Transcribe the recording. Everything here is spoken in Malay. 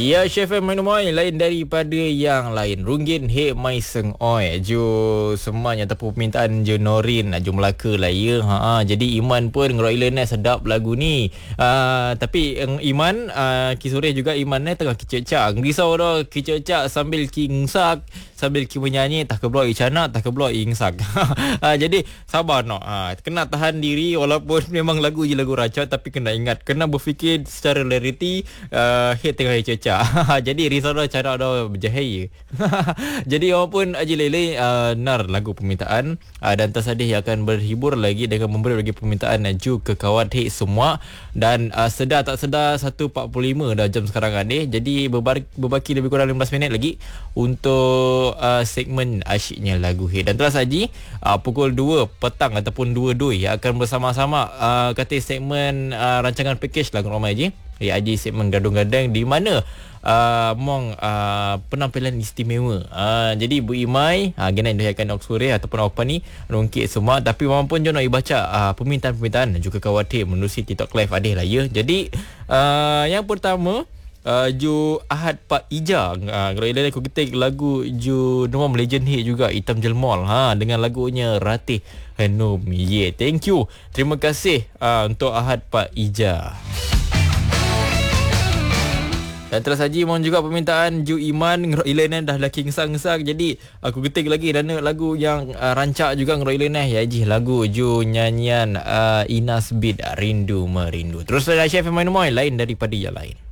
Ya, Chef Manumoy lain daripada yang lain. Runggin he mai seng oi. Ju semuanya ataupun permintaan je Norin ju Melaka lah ya. Jadi Iman pun ngeroilen sedap lagu ni. Tapi Iman kisore juga Iman ni tengah kicecak. Risau dah kicecak sambil kingsak, sambil ki menyanyi tak keblok icana, tak keblok ingsak. Jadi sabar no. Kena tahan diri walaupun memang lagu je lagu rancak, tapi kena ingat, kena berfikir secara reality. Hit tengah cecak. Jadi risau dah cara dah berjahaya. Jadi orang pun aji lele nar lagu permintaan dan tersadih akan berhibur lagi dengan memberi lagi permintaan ju ke kawan hit semua. Dan sedar tak sedar 1.45 dah jam sekarang ni. Jadi berbaki lebih kurang 15 minit lagi untuk segmen asyiknya lagu hit. Dan terus saji pukul 2 petang ataupun 2 akan bersama-sama kata segmen rancangan package lagu ramai je. Aji segmen gadung-gadang di mana penampilan istimewa. Jadi Bu Imai gena doakan Oksure ataupun apa ni rungkit semua, tapi orang pun jono baca permintaan-permintaan juga khawatir menerusi TikTok live adih lah ya. Jadi yang pertama ju Ahad Pak Ija ngeroilan aku ketik lagu ju Nomor Legend hit juga Hitam Jelmol dengan lagunya Ratih Hanum. Thank you. Terima kasih untuk Ahad Pak Ija. Dan terus saji mohon juga permintaan Ju Iman ngeroilan dah laki ngesang-ngesang. Jadi aku ketik lagi dan lagu yang rancak juga ngeroilan ya ji lagu Ju nyanyian Inas Bid Rindu Merindu. Terus ada Chef Manumoy lain daripada yang lain.